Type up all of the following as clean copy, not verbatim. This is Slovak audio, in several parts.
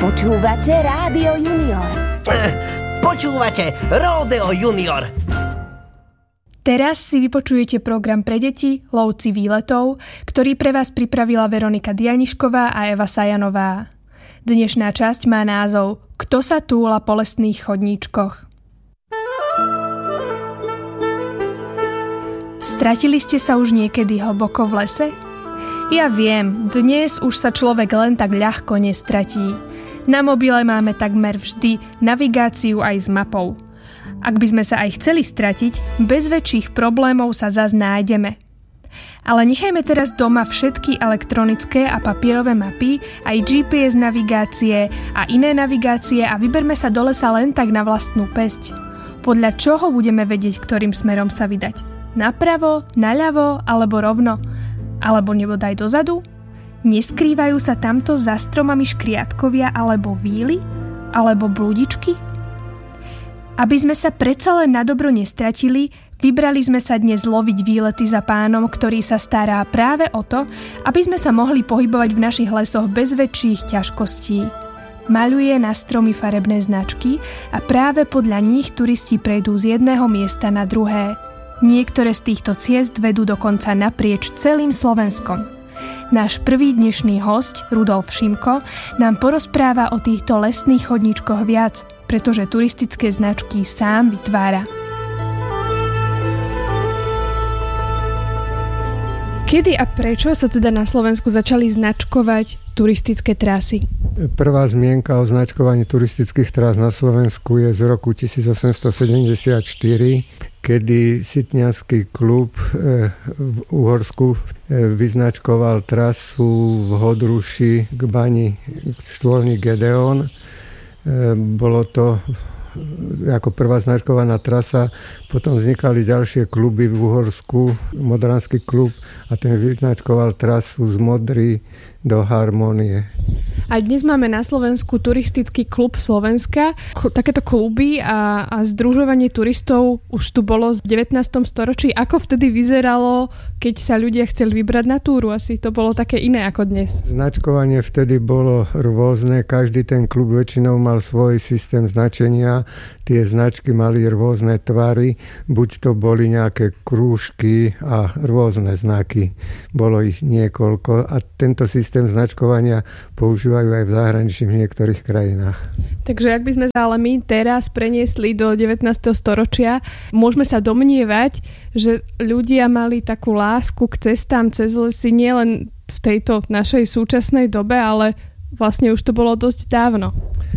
Počúvate Rádio Junior. Počúvate Ródeo Junior. Teraz si vypočujete program pre deti Lovci výletov, ktorý pre vás pripravila Veronika Dianišková a Eva Sajanová. Dnešná časť má názov Kto sa túla po lesných chodníčkoch? Stratili ste sa už niekedy hlboko v lese? Ja viem, dnes už sa človek len tak ľahko nestratí. Na mobile máme takmer vždy navigáciu aj s mapou. Ak by sme sa aj chceli stratiť, bez väčších problémov sa zas nájdeme. Ale nechajme teraz doma všetky elektronické a papierové mapy, aj GPS navigácie a iné navigácie a vyberme sa do lesa len tak na vlastnú päsť. Podľa čoho budeme vedieť, ktorým smerom sa vydať? Napravo, naľavo alebo rovno? Alebo nebodaj dozadu? Neskrývajú sa tamto za stromami škriatkovia alebo víly? Alebo blúdičky? Aby sme sa predsa len na dobro nestratili, vybrali sme sa dnes loviť výlety za pánom, ktorý sa stará práve o to, aby sme sa mohli pohybovať v našich lesoch bez väčších ťažkostí. Maľuje na stromy farebné značky a práve podľa nich turisti prejdú z jedného miesta na druhé. Niektoré z týchto ciest vedú dokonca naprieč celým Slovenskom. Náš prvý dnešný hosť, Rudolf Šimko, nám porozpráva o týchto lesných chodníčkoch viac, pretože turistické značky sám vytvára. Kedy a prečo sa teda na Slovensku začali značkovať turistické trasy? Prvá zmienka o značkovaní turistických trás na Slovensku je z roku 1874, kedy Sitnianský klub v Uhorsku vyznačkoval trasu v Hodruši k bani Štôlny Gedeon. Bolo to ako prvá značkovaná trasa, potom vznikali ďalšie kluby v Uhorsku, Modranský klub a ten vyznačkoval trasu z Modry do Harmonie. A dnes máme na Slovensku turistický klub Slovenska. Takéto kluby a združovanie turistov už tu bolo v 19. storočí. Ako vtedy vyzeralo, keď sa ľudia chceli vybrať na túru? Asi to bolo také iné ako dnes. Značkovanie vtedy bolo rôzne. Každý ten klub väčšinou mal svoj systém značenia. Tie značky mali rôzne tvary. Buď to boli nejaké krúžky a rôzne znaky. Bolo ich niekoľko a tento systém značkovania používajú aj v zahraničí v niektorých krajinách. Takže ak by sme sa ale my teraz preniesli do 19. storočia, môžeme sa domnievať, že ľudia mali takú lásku k cestám cez lesy nielen v tejto našej súčasnej dobe, ale vlastne už to bolo dosť dávno.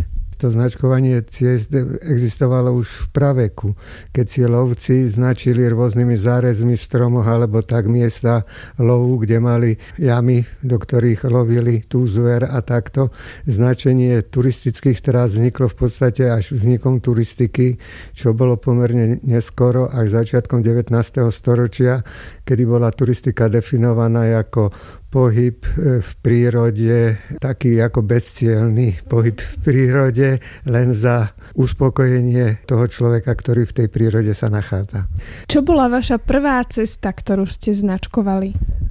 To značkovanie ciest existovalo už v praveku, keď si lovci značili rôznymi zárezmi v stromoch alebo tak miesta lovu, kde mali jamy, do ktorých lovili tú zver a takto. Značenie turistických trás vzniklo v podstate až vznikom turistiky, čo bolo pomerne neskoro, až začiatkom 19. storočia, kedy bola turistika definovaná ako pohyb v prírode, taký ako bezcielny pohyb v prírode, len za uspokojenie toho človeka, ktorý v tej prírode sa nachádza. Čo bola vaša prvá cesta, ktorú ste značkovali?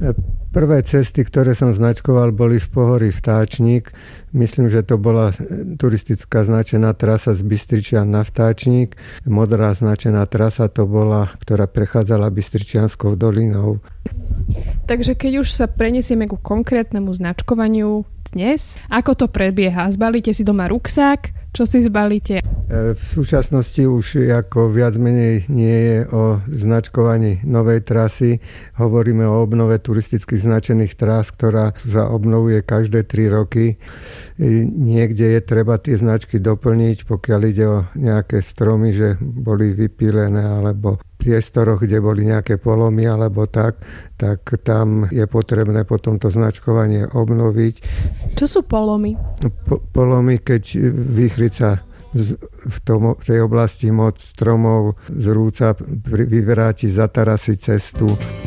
Prvé cesty, ktoré som značkoval, boli v Pohorí Vtáčnik. Myslím, že to bola turistická značená trasa z Bystričian na Vtáčnik. Modrá značená trasa to bola, ktorá prechádzala Bystričianskou dolinou. Takže keď už sa preniesieme ku konkrétnemu značkovaniu dnes, ako to prebieha? Zbalíte si doma ruksák? Čo si zbalíte? V súčasnosti už ako viac menej nie je o značkovaní novej trasy. Hovoríme o obnove turistických značených trás, ktorá sa obnovuje každé 3 roky. Niekde je treba tie značky doplniť, pokiaľ ide o nejaké stromy, že boli vypílené alebo priestoroch, kde boli nejaké polomy alebo tak tam je potrebné potom to značkovanie obnoviť. Čo sú polomy? Polomy, keď výchrica v tej oblasti moc stromov zrúca, vyvráti, zatarasí cestu.